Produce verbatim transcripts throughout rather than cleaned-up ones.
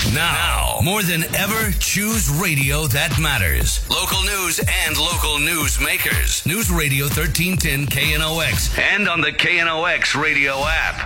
Now, more than ever, choose radio that matters. Local news and local news makers. News Radio thirteen ten K N O X and on the K N O X radio app.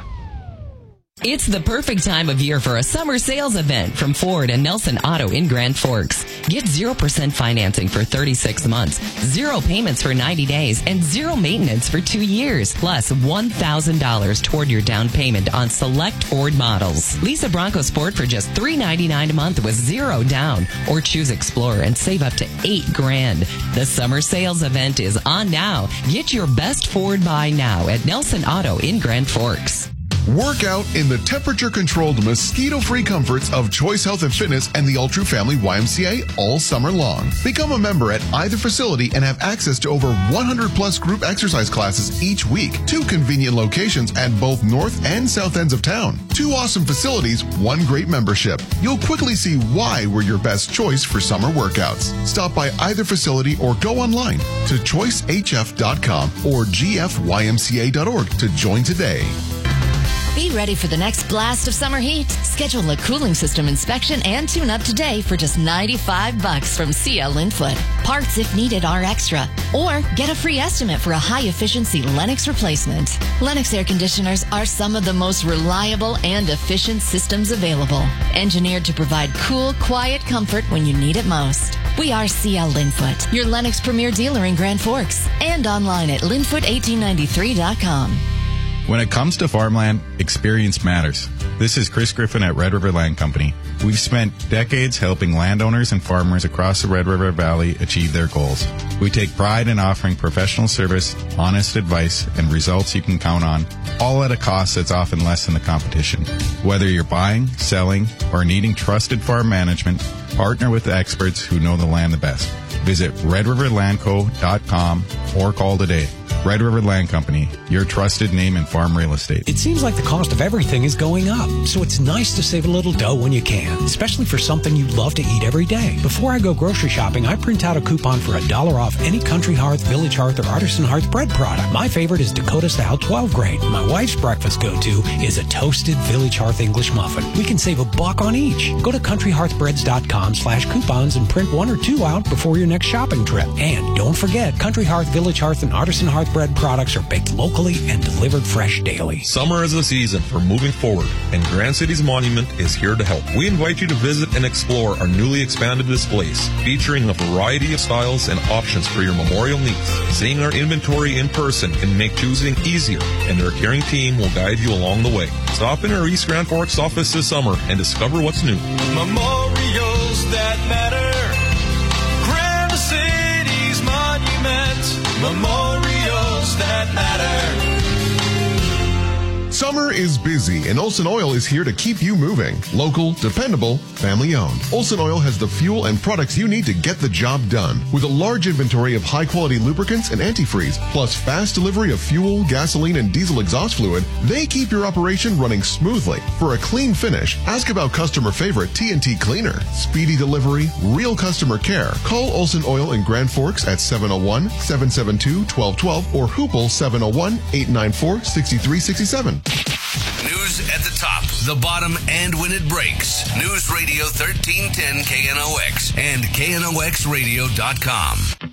It's the perfect time of year for a summer sales event from Ford and Nelson Auto in Grand Forks. Get zero percent financing for thirty-six months, zero payments for ninety days, and zero maintenance for two years, plus one thousand dollars toward your down payment on select Ford models. Lease a Bronco Sport for just three hundred ninety-nine dollars a month with zero down, or choose Explorer and save up to eight grand. The summer sales event is on now. Get your best Ford buy now at Nelson Auto in Grand Forks. Work out in the temperature-controlled, mosquito-free comforts of Choice Health and Fitness and the Ultra Family Y M C A all summer long. Become a member at either facility and have access to over one hundred plus group exercise classes each week. Two convenient locations at both north and south ends of town. Two awesome facilities, one great membership. You'll quickly see why we're your best choice for summer workouts. Stop by either facility or go online to choice h f dot com or g f y m c a dot org to join today. Be ready for the next blast of summer heat. Schedule a cooling system inspection and tune-up today for just ninety-five bucks from C L Linfoot. Parts, if needed, are extra. Or get a free estimate for a high-efficiency Lennox replacement. Lennox air conditioners are some of the most reliable and efficient systems available. Engineered to provide cool, quiet comfort when you need it most. We are C L Linfoot, your Lennox premier dealer in Grand Forks, and online at linfoot eighteen ninety-three dot com. When it comes to farmland, experience matters. This is Chris Griffin at Red River Land Company. We've spent decades helping landowners and farmers across the Red River Valley achieve their goals. We take pride in offering professional service, honest advice, and results you can count on, all at a cost that's often less than the competition. Whether you're buying, selling, or needing trusted farm management, partner with the experts who know the land the best. Visit red river land co dot com or call today. Red River Land Company, your trusted name in farm real estate. It seems like the cost of everything is going up, so it's nice to save a little dough when you can, especially for something you love to eat every day. Before I go grocery shopping, I print out a coupon for a dollar off any Country Hearth, Village Hearth, or Artisan Hearth bread product. My favorite is Dakota Style twelve grain. My wife's breakfast go-to is a toasted Village Hearth English muffin. We can save a buck on each. Go to country hearth breads dot com slash coupons and print one or two out before your next shopping trip. And don't forget, Country Hearth, Village Hearth, and Artisan Hearth bread products are baked locally and delivered fresh daily. Summer is the season for moving forward, and Grand Cities Monument is here to help. We invite you to visit and explore our newly expanded displays, featuring a variety of styles and options for your memorial needs. Seeing our inventory in person can make choosing easier, and our caring team will guide you along the way. Stop in our East Grand Forks office this summer and discover what's new. Memorials that matter. Grand Cities Monument. Memorials that matter. Summer is busy, and Olson Oil is here to keep you moving. Local, dependable, family-owned. Olson Oil has the fuel and products you need to get the job done. With a large inventory of high-quality lubricants and antifreeze, plus fast delivery of fuel, gasoline, and diesel exhaust fluid, they keep your operation running smoothly. For a clean finish, ask about customer favorite T N T Cleaner. Speedy delivery, real customer care. Call Olson Oil in Grand Forks at seven oh one, seven seven two, one two one two or Hoople seven oh one, eight nine four, six three six seven. News at the top, the bottom, and when it breaks. News Radio thirteen ten K N O X and K N O X radio dot com.